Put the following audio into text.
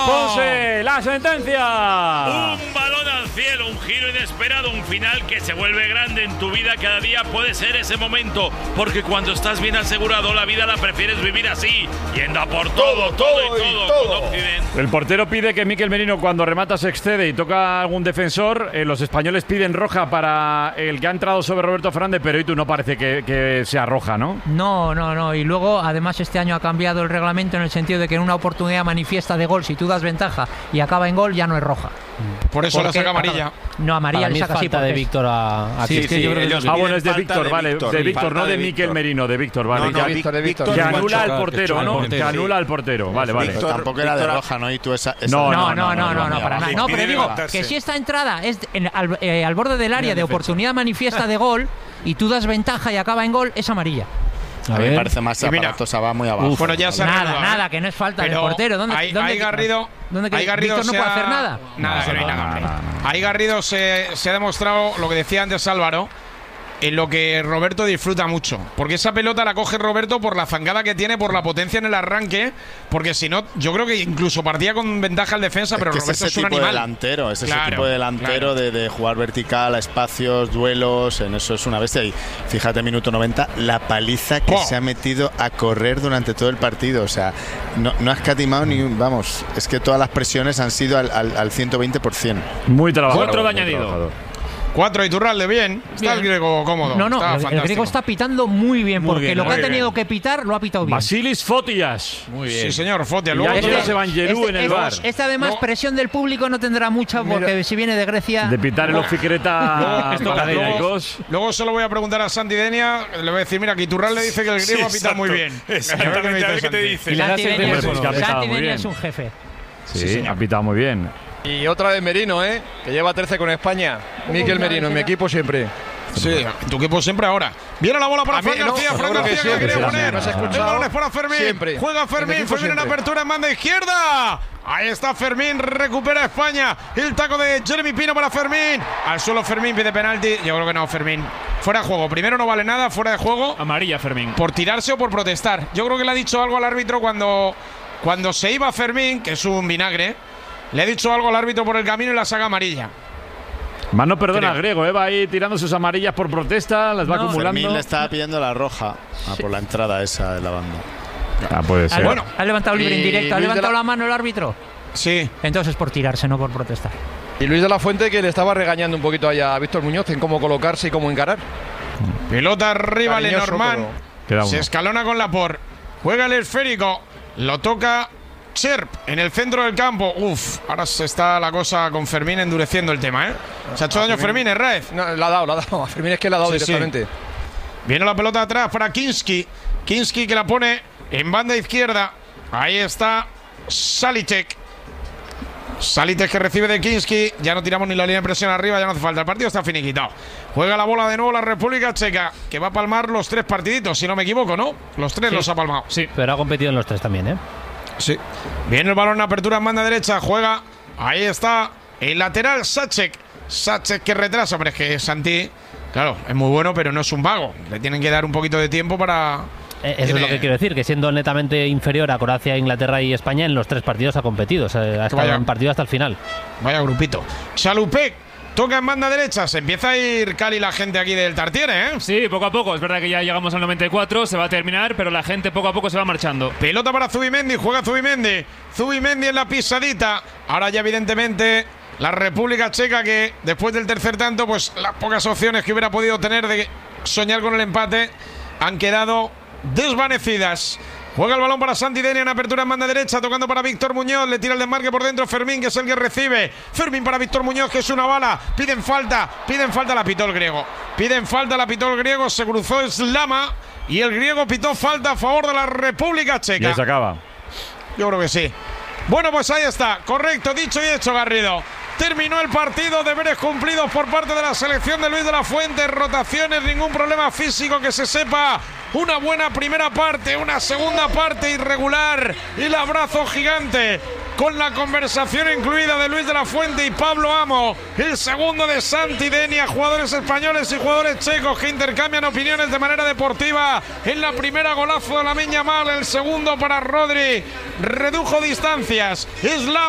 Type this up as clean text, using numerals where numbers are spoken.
Ponce, la sentencia. Un balón al cielo, un giro inesperado, un final que se vuelve grande en tu vida. Cada día puede ser ese momento, porque cuando estás bien asegurado, la vida la prefieres vivir así, yendo a por todo. Con Occidente. El portero pide que Mikel Merino, cuando remata, se excede y toca a algún defensor. Los españoles piden roja para el que ha entrado sobre Roberto Fernández, pero tú no parece que sea roja, ¿no? No. Y luego, además, este año ha cambiado el reglamento en el sentido de que en una oportunidad manifiesta de gol, si tú das ventaja y acaba en gol, ya no es roja. Por eso le saca amarilla. No, amarilla le saca así de Víctor a sí, yo creo que bueno, es de Víctor, vale. De Víctor, no de Mikel Merino, de Víctor, vale. De Víctor. Que anula al portero, ¿no? Que anula al portero, vale. Pero tampoco era de roja, ¿no? Y tú esa no, para nada. No, pero digo que si esta entrada es al borde del área de oportunidad manifiesta de gol y tú das ventaja y acaba en gol, es amarilla. A mí me parece más aparatosa, va muy abajo. Bueno, ya se nada, que no es falta del portero. ¿Dónde Garrido? Víctor no puede hacer nada. Nada. Ahí Garrido se ha demostrado lo que decía antes Álvaro, en lo que Roberto disfruta mucho. Porque esa pelota la coge Roberto por la zancada que tiene, por la potencia en el arranque. Porque si no, yo creo que incluso partía con ventaja al defensa, pero Roberto es un animal. Es ese tipo de delantero de jugar vertical, a espacios, duelos. En eso es una bestia. Y fíjate, minuto 90, la paliza que se ha metido a correr durante todo el partido. O sea, no ha escatimado ni un. Vamos, es que todas las presiones han sido al 120%. Muy trabajador. 4 de añadido. 4 Iturralde, bien. Está el griego cómodo. El griego está pitando muy bien, porque lo que ha tenido que pitar lo ha pitado bien. Basilis Fotias. Muy bien. Sí, señor, Fotias. Luego Evangelou en el bar. Además, presión del público no tendrá mucha, porque si viene de Grecia. De pitar el Oficreta. Luego solo voy a preguntar a Santi Denia. Le voy a decir, mira, que Iturralde dice que el griego ha pitado muy bien. Exactamente, a ver qué te dice. Santi Denia es un jefe. Sí, ha pitado muy bien. Y otra vez Merino, que lleva 13 con España. Mikel Merino, en mi equipo siempre. Sí, tu equipo siempre ahora. Viene la bola para Fran García. Fran García que quería poner. El balón es para Fermín. Siempre. Juega Fermín. Fermín en apertura en banda izquierda. Ahí está Fermín. Recupera España. El taco de Jeremy Pino para Fermín. Al suelo Fermín pide penalti. Yo creo que no, Fermín. Fuera de juego. Primero no vale nada. Fuera de juego. Amarilla, Fermín. Por tirarse o por protestar. Yo creo que le ha dicho algo al árbitro cuando se iba Fermín, que es un vinagre. Le ha dicho algo al árbitro por el camino y la saca amarilla. Más no perdona, Griego, va ahí tirando sus amarillas por protesta, las va acumulando. Fermín le estaba pidiendo la roja por la entrada esa de la banda. Puede ser. Bueno, ha levantado libre en directo, ha levantado la mano el árbitro. Sí. Entonces por tirarse, no por protestar. Y Luis de la Fuente, que le estaba regañando un poquito allá a Víctor Muñoz en cómo colocarse y cómo encarar. Pelota arriba, Lenormand. Se escalona con Laporte. Juega el esférico. Lo toca Cherp en el centro del campo. Ahora se está la cosa con Fermín endureciendo el tema, ¿Se ha hecho daño Fermín, Herrez? No, la ha dado. A Fermín es que le ha dado directamente. Viene la pelota atrás para Kinski. Kinski que la pone en banda izquierda. Ahí está Salitek. Salitek que recibe de Kinski. Ya no tiramos ni la línea de presión arriba, ya no hace falta. El partido está finiquitado. Juega la bola de nuevo la República Checa, que va a palmar los 3 partiditos, si no me equivoco, ¿no? Los 3 los ha palmado. Sí, pero ha competido en los 3 también, Sí. Viene el balón en apertura en banda derecha. Juega. Ahí está el lateral Sacek. Sacek que retrasa. Hombre, es que Santi, claro, es muy bueno, pero no es un vago. Le tienen que dar un poquito de tiempo para. Eso es lo que quiero decir, que siendo netamente inferior a Croacia, Inglaterra y España, en los 3 partidos ha competido. O sea, ha estado en partido hasta el final. Vaya grupito. Chalupek. Toca en banda derecha, se empieza a ir Cali la gente aquí del Tartiere, Sí, poco a poco, es verdad que ya llegamos al 94, se va a terminar, pero la gente poco a poco se va marchando. Pelota para Zubimendi, juega Zubimendi. Zubimendi en la pisadita. Ahora ya evidentemente la República Checa, que después del tercer tanto, pues las pocas opciones que hubiera podido tener de soñar con el empate han quedado desvanecidas. Juega el balón para Santi Denia en apertura en banda derecha, tocando para Víctor Muñoz, le tira el desmarque por dentro Fermín, que es el que recibe. Fermín para Víctor Muñoz, que es una bala. Piden falta, la pitó el griego. Se cruzó Slama y el griego pitó falta a favor de la República Checa. Ya se acaba. Yo creo que sí. Bueno, pues ahí está, correcto, dicho y hecho, Garrido. Terminó el partido, deberes cumplidos por parte de la selección de Luis de la Fuente, rotaciones, ningún problema físico que se sepa. Una buena primera parte, una segunda parte irregular y el abrazo gigante con la conversación incluida de Luis de la Fuente y Pablo Amo. El segundo de Santi Denia, jugadores españoles y jugadores checos que intercambian opiniones de manera deportiva. En la primera, golazo de Lamine Yamal, el segundo para Rodri, redujo distancias.